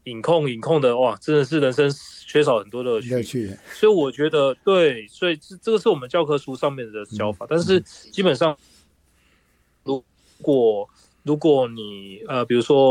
影控的哇，真的是人生缺少很多乐趣。 乐趣。 所以我觉得对，所以这个是我们教科书上面的教法，但是基本上如果你比如说